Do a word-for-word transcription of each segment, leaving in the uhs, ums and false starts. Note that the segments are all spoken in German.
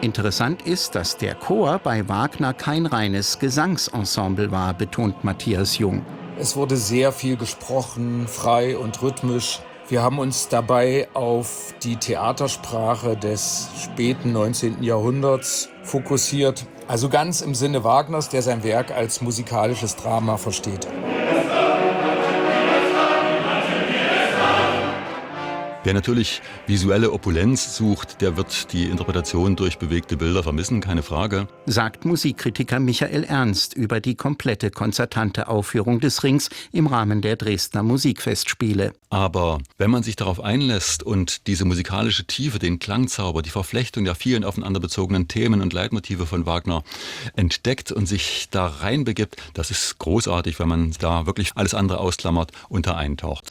Interessant ist, dass der Chor bei Wagner kein reines Gesangsensemble war, betont Matthias Jung. Es wurde sehr viel gesprochen, frei und rhythmisch. Wir haben uns dabei auf die Theatersprache des späten neunzehnten Jahrhunderts fokussiert. Also ganz im Sinne Wagners, der sein Werk als musikalisches Drama versteht. Wer natürlich visuelle Opulenz sucht, der wird die Interpretation durch bewegte Bilder vermissen, keine Frage. Sagt Musikkritiker Michael Ernst über die komplette konzertante Aufführung des Rings im Rahmen der Dresdner Musikfestspiele. Aber wenn man sich darauf einlässt und diese musikalische Tiefe, den Klangzauber, die Verflechtung der vielen aufeinander bezogenen Themen und Leitmotive von Wagner entdeckt und sich da reinbegibt, das ist großartig, wenn man da wirklich alles andere ausklammert und da eintaucht.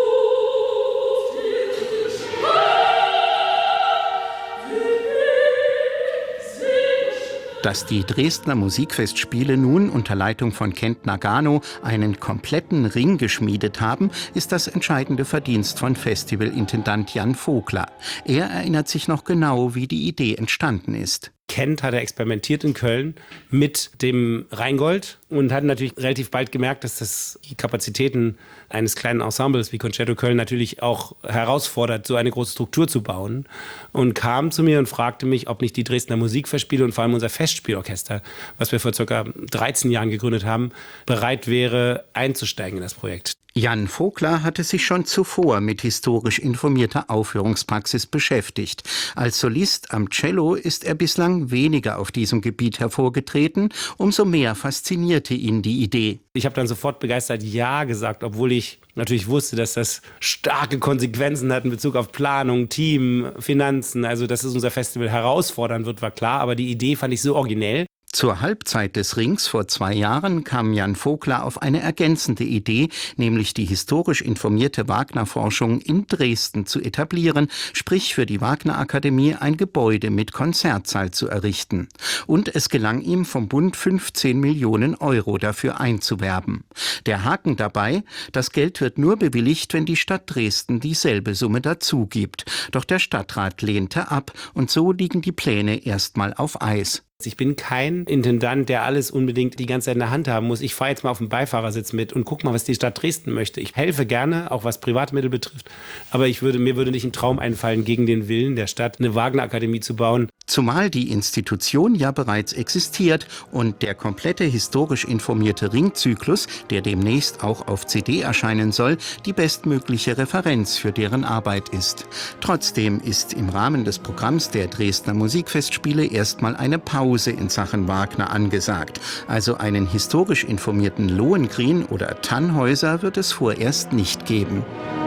Dass die Dresdner Musikfestspiele nun unter Leitung von Kent Nagano einen kompletten Ring geschmiedet haben, ist das entscheidende Verdienst von Festivalintendant Jan Vogler. Er erinnert sich noch genau, wie die Idee entstanden ist. Kent hat er experimentiert in Köln mit dem Rheingold und hat natürlich relativ bald gemerkt, dass das die Kapazitäten eines kleinen Ensembles wie Concerto Köln natürlich auch herausfordert, so eine große Struktur zu bauen. Und kam zu mir und fragte mich, ob nicht die Dresdner Musikfestspiele und vor allem unser Festspielorchester, was wir vor ca. dreizehn Jahren gegründet haben, bereit wäre, einzusteigen in das Projekt. Jan Vogler hatte sich schon zuvor mit historisch informierter Aufführungspraxis beschäftigt. Als Solist am Cello ist er bislang weniger auf diesem Gebiet hervorgetreten, umso mehr faszinierte ihn die Idee. Ich habe dann sofort begeistert Ja gesagt, obwohl ich natürlich wusste, dass das starke Konsequenzen hat in Bezug auf Planung, Team, Finanzen. Also, dass es unser Festival herausfordern wird, war klar, aber die Idee fand ich so originell. Zur Halbzeit des Rings vor zwei Jahren kam Jan Vogler auf eine ergänzende Idee, nämlich die historisch informierte Wagner-Forschung in Dresden zu etablieren, sprich für die Wagner-Akademie ein Gebäude mit Konzertsaal zu errichten. Und es gelang ihm vom Bund fünfzehn Millionen Euro dafür einzuwerben. Der Haken dabei: Das Geld wird nur bewilligt, wenn die Stadt Dresden dieselbe Summe dazu gibt. Doch der Stadtrat lehnte ab und so liegen die Pläne erstmal auf Eis. Ich bin kein Intendant, der alles unbedingt die ganze Zeit in der Hand haben muss. Ich fahre jetzt mal auf dem Beifahrersitz mit und guck mal, was die Stadt Dresden möchte. Ich helfe gerne, auch was Privatmittel betrifft. Aber ich würde, mir würde nicht ein Traum einfallen, gegen den Willen der Stadt eine Wagner-Akademie zu bauen. Zumal die Institution ja bereits existiert und der komplette historisch informierte Ringzyklus, der demnächst auch auf C D erscheinen soll, die bestmögliche Referenz für deren Arbeit ist. Trotzdem ist im Rahmen des Programms der Dresdner Musikfestspiele erstmal eine Pause in Sachen Wagner angesagt. Also einen historisch informierten Lohengrin oder Tannhäuser wird es vorerst nicht geben.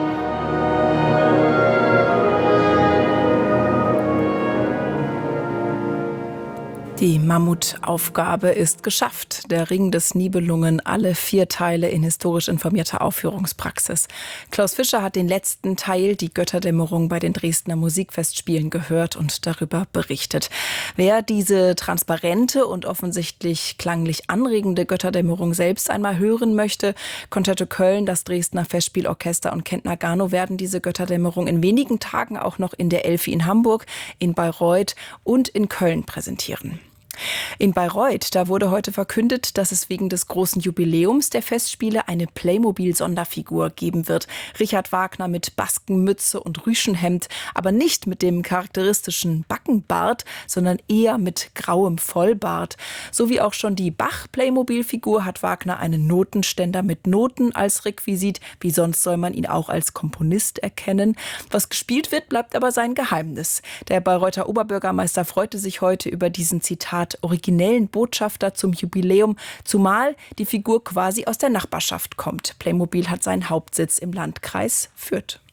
Die Mammutaufgabe ist geschafft. Der Ring des Nibelungen, alle vier Teile in historisch informierter Aufführungspraxis. Klaus Fischer hat den letzten Teil, die Götterdämmerung, bei den Dresdner Musikfestspielen gehört und darüber berichtet. Wer diese transparente und offensichtlich klanglich anregende Götterdämmerung selbst einmal hören möchte, Concerto Köln, das Dresdner Festspielorchester und Kent Nagano werden diese Götterdämmerung in wenigen Tagen auch noch in der Elfi in Hamburg, in Bayreuth und in Köln präsentieren. In Bayreuth, da wurde heute verkündet, dass es wegen des großen Jubiläums der Festspiele eine Playmobil-Sonderfigur geben wird. Richard Wagner mit Baskenmütze und Rüschenhemd, aber nicht mit dem charakteristischen Backenbart, sondern eher mit grauem Vollbart. So wie auch schon die Bach-Playmobil-Figur hat Wagner einen Notenständer mit Noten als Requisit. Wie sonst soll man ihn auch als Komponist erkennen. Was gespielt wird, bleibt aber sein Geheimnis. Der Bayreuther Oberbürgermeister freute sich heute über diesen Zitat originellen Botschafter zum Jubiläum, zumal die Figur quasi aus der Nachbarschaft kommt. Playmobil hat seinen Hauptsitz im Landkreis Fürth.